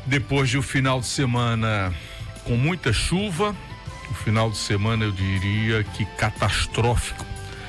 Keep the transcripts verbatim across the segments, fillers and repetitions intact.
Depois de um final de semana com muita chuva, o final de semana eu diria que catastrófico.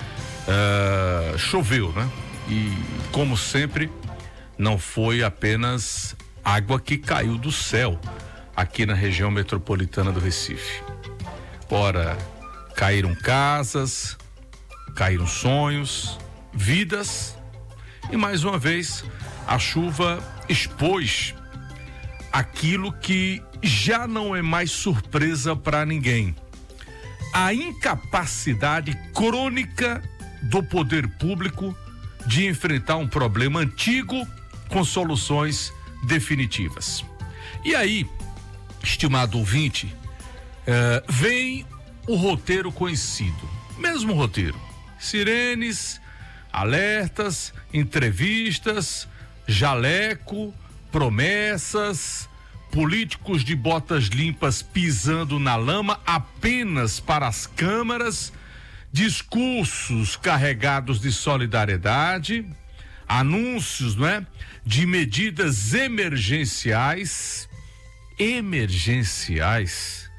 Uh, choveu, né? E como sempre, não foi apenas água que caiu do céu aqui na região metropolitana do Recife. Ora, caíram casas, caíram sonhos, vidas e mais uma vez a chuva expôs aquilo que já não é mais surpresa para ninguém: a incapacidade crônica do poder público de enfrentar um problema antigo com soluções definitivas. E aí, estimado ouvinte, eh, vem o roteiro conhecido, mesmo roteiro: sirenes, alertas, entrevistas, jaleco, promessas, políticos de botas limpas pisando na lama apenas para as câmaras, discursos carregados de solidariedade, anúncios, não é? De medidas emergenciais, emergenciais,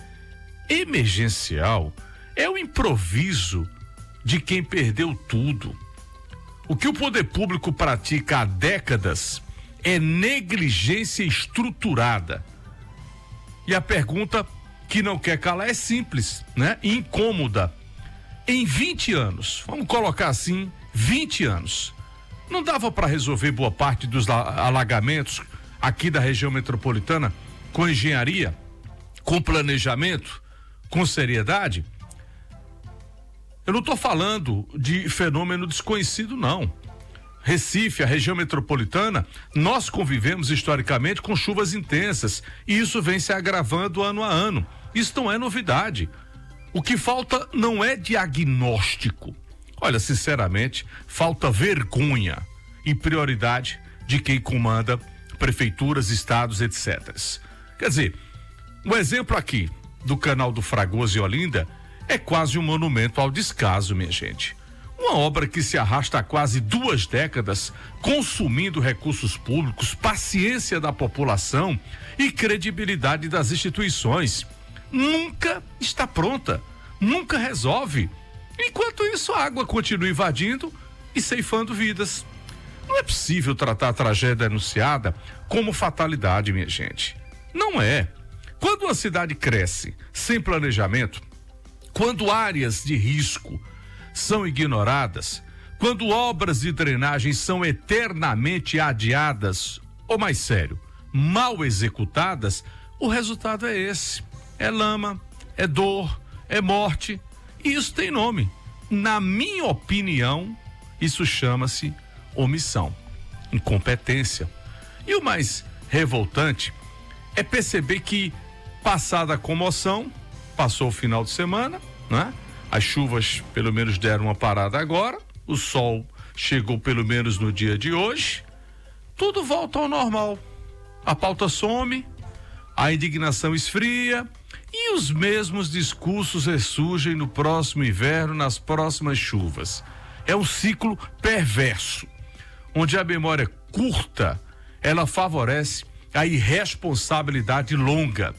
emergencial é o improviso de quem perdeu tudo. O que o poder público pratica há décadas é negligência estruturada. E a pergunta que não quer calar é simples, né? Incômoda. Em vinte anos, vamos colocar assim, vinte anos, não dava para resolver boa parte dos alagamentos aqui da região metropolitana com engenharia, com planejamento, com seriedade? Eu não estou falando de fenômeno desconhecido, não. Recife, a região metropolitana, nós convivemos historicamente com chuvas intensas e isso vem se agravando ano a ano. Isso não é novidade. O que falta não é diagnóstico. Olha, sinceramente, falta vergonha e prioridade de quem comanda prefeituras, estados, etcétera. Quer dizer, um exemplo aqui do canal do Fragoso e Olinda é quase um monumento ao descaso, minha gente. Uma obra que se arrasta há quase duas décadas, consumindo recursos públicos, paciência da população e credibilidade das instituições. Nunca está pronta, nunca resolve. Enquanto isso, a água continua invadindo e ceifando vidas. Não é possível tratar a tragédia anunciada como fatalidade, minha gente. Não é. Quando uma cidade cresce sem planejamento, quando áreas de risco são ignoradas, quando obras de drenagem são eternamente adiadas, ou mais sério, mal executadas, o resultado é esse: é lama, é dor, é morte, e isso tem nome. Na minha opinião, isso chama-se omissão, incompetência. E o mais revoltante é perceber que, passada a comoção, passou o final de semana, né? As chuvas pelo menos deram uma parada agora, o sol chegou pelo menos no dia de hoje, tudo volta ao normal. A pauta some, a indignação esfria e os mesmos discursos ressurgem no próximo inverno, nas próximas chuvas. É um ciclo perverso, onde a memória curta, ela favorece a irresponsabilidade longa.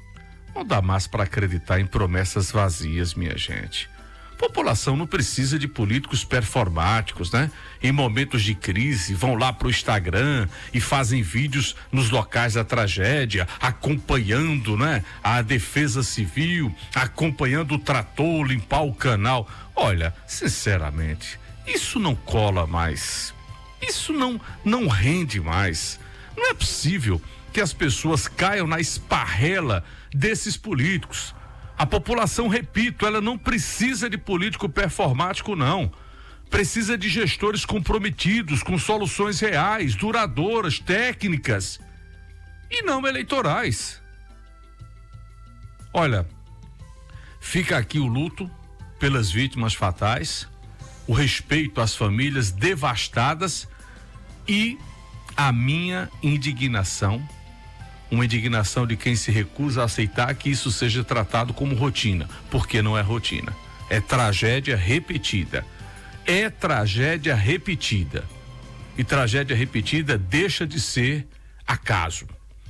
Não dá mais para acreditar em promessas vazias, minha gente. A população não precisa de políticos performáticos, né? Em momentos de crise, vão lá pro Instagram e fazem vídeos nos locais da tragédia, acompanhando, né? A defesa civil, acompanhando o trator limpar o canal. Olha, sinceramente, isso não cola mais. Isso não, não rende mais. Não é possível que as pessoas caiam na esparrela desses políticos. A população, repito, ela não precisa de político performático, não. Precisa de gestores comprometidos com soluções reais, duradouras, técnicas e não eleitorais. Olha, fica aqui o luto pelas vítimas fatais, o respeito às famílias devastadas e a minha indignação, uma indignação de quem se recusa a aceitar que isso seja tratado como rotina, porque não é rotina, é tragédia repetida, é tragédia repetida, e tragédia repetida deixa de ser acaso.